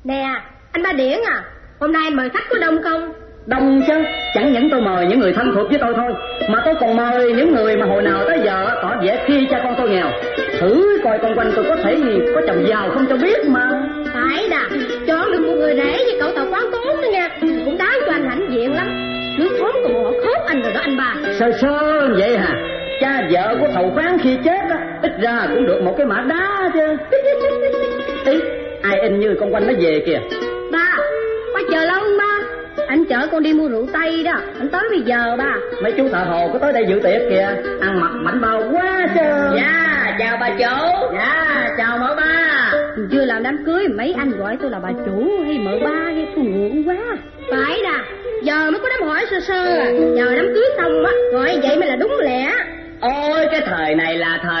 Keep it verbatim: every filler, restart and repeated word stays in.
Nè, anh Ba Điển à, hôm nay anh mời khách có đông không? Đông chứ, chẳng những tôi mời những người thân thuộc với tôi thôi, mà tôi còn mời những người mà hồi nào tới giờ tỏ vẻ khi cha con tôi nghèo. Thử coi con quanh tôi có thể gì có chồng giàu không cho biết mà. Phải đà, chọn được một người rể với cậu tàu quán tốt nữa nha, cũng đáng cho anh hãnh diện lắm. Cứ thốn còn họ khốt anh rồi đó anh Ba. Sơ sơ vậy hả? Cha vợ của thầu khoáng khi chết á, ít ra cũng được một cái mã đá chứ. Ý, ai in như con quanh nó về kìa. Ba, ba chờ lâu không ba? Anh chở con đi mua rượu Tây đó, anh tới bây giờ ba. Mấy chú thợ hồ có tới đây dự tiệc kìa, ăn mặc bảnh bao quá chứ. Dạ, chào bà chủ. Dạ, chào mợ ba. Chưa làm đám cưới mấy anh gọi tôi là bà chủ hay mợ ba hay tôi ngượng quá. Phải đà, giờ mới có đám hỏi sơ sơ à. Giờ đám cưới xong á, gọi vậy mới là đúng lẽ. Ôi cái thời này là thời